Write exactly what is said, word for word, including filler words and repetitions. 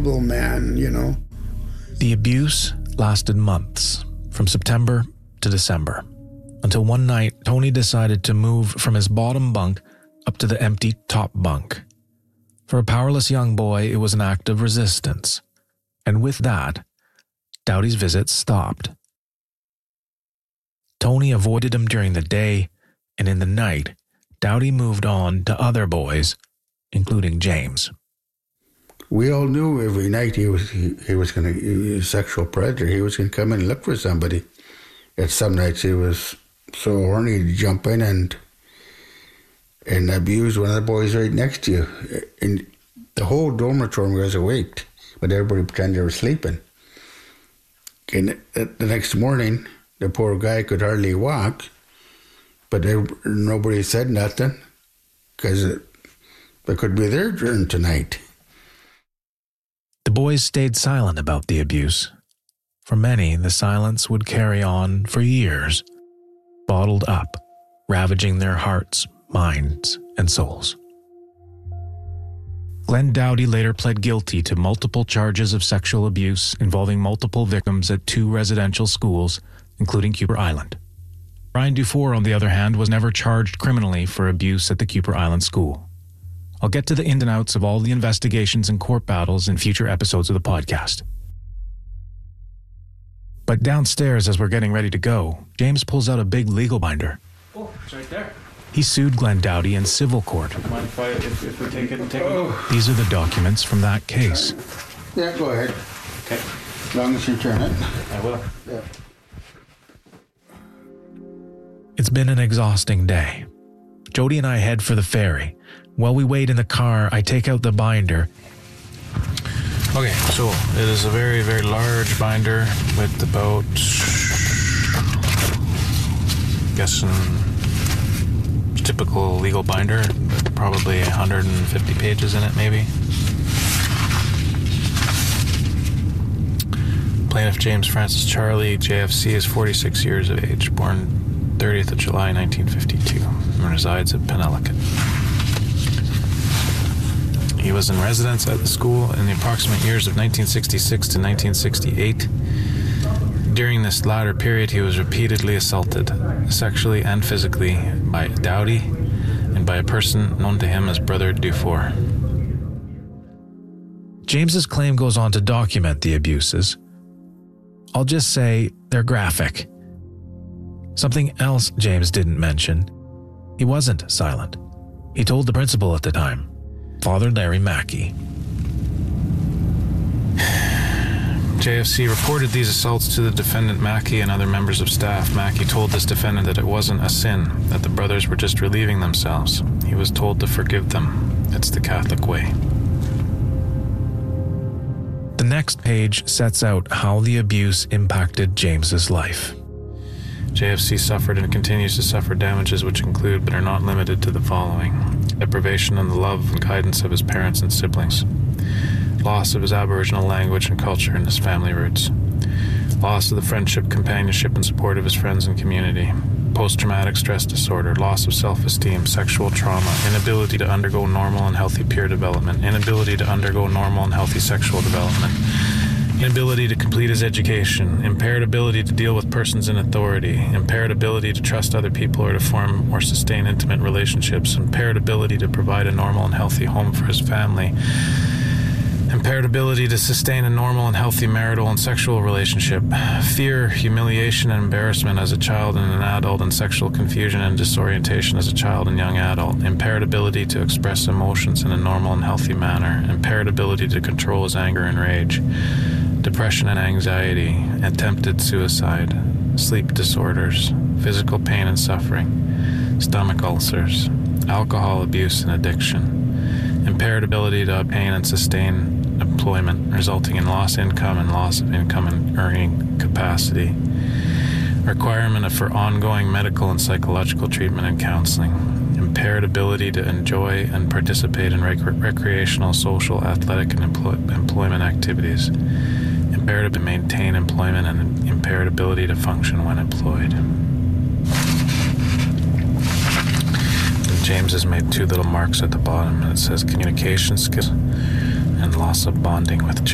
unstable man, you know. The abuse lasted months, from September to December, until one night Tony decided to move from his bottom bunk up to the empty top bunk. For a powerless young boy, it was an act of resistance. And with that, Dowdy's visits stopped. Tony avoided him during the day, and in the night, Dowdy moved on to other boys, including James. We all knew every night he was he, he was going to he was a sexual predator. He was going to come in and look for somebody. At some nights he was so horny to jump in and and abuse one of the boys right next to you. And the whole dormitory was awake, but everybody pretended they were sleeping. And the next morning, the poor guy could hardly walk, but they, nobody said nothing because it, it could be their turn tonight. The boys stayed silent about the abuse. For many, the silence would carry on for years, bottled up, ravaging their hearts, minds, and souls. Glenn Dowdy later pled guilty to multiple charges of sexual abuse involving multiple victims at two residential schools, including Kuper Island. Brian Dufour, on the other hand, was never charged criminally for abuse at the Kuper Island school. I'll get to the ins and outs of all the investigations and court battles in future episodes of the podcast. But downstairs, as we're getting ready to go, James pulls out a big legal binder. Oh, it's right there. He sued Glenn Dowdy in civil court. Mind if, I, if, if we take it and take oh. it? These are the documents from that case. Yeah, go ahead. Okay. As long as you turn it. I will. Yeah. It's been an exhausting day. Jody and I head for the ferry. While we wait in the car, I take out the binder. Okay, so it is a very, very large binder with about, I'm guessing, typical legal binder, probably one hundred fifty pages in it, maybe. Plaintiff James Francis Charlie, J F C, is forty-six years of age, born thirtieth of July nineteen fifty-two, and resides at Penellicut. He was in residence at the school in the approximate years of nineteen sixty-six to nineteen sixty-eight. During this latter period, he was repeatedly assaulted, sexually and physically, by Dowdy and by a person known to him as Brother Dufour. James's claim goes on to document the abuses. I'll just say they're graphic. Something else James didn't mention. He wasn't silent. He told the principal at the time, Father Larry Mackey. J F C reported these assaults to the defendant Mackey and other members of staff. Mackey told this defendant that it wasn't a sin, that the brothers were just relieving themselves. He was told to forgive them. It's the Catholic way. The next page sets out how the abuse impacted James's life. J F C suffered and continues to suffer damages which include but are not limited to the following: deprivation of the love and guidance of his parents and siblings, loss of his Aboriginal language and culture and his family roots, loss of the friendship, companionship, and support of his friends and community, post-traumatic stress disorder, loss of self-esteem, sexual trauma, inability to undergo normal and healthy peer development, inability to undergo normal and healthy sexual development, inability to complete his education, impaired ability to deal with persons in authority, impaired ability to trust other people or to form or sustain intimate relationships, impaired ability to provide a normal and healthy home for his family, impaired ability to sustain a normal and healthy marital and sexual relationship, fear, humiliation, and embarrassment as a child and an adult, and sexual confusion and disorientation as a child and young adult, impaired ability to express emotions in a normal and healthy manner, impaired ability to control his anger and rage, depression and anxiety, attempted suicide, sleep disorders, physical pain and suffering, stomach ulcers, alcohol abuse and addiction, impaired ability to obtain and sustain employment, resulting in lost income and loss of income and earning capacity, requirement for ongoing medical and psychological treatment and counseling, impaired ability to enjoy and participate in rec- recreational, social, athletic, and employ- employment activities, impaired to maintain employment, and impaired ability to function when employed. And James has made two little marks at the bottom, and it says communication skills and loss of bonding with children.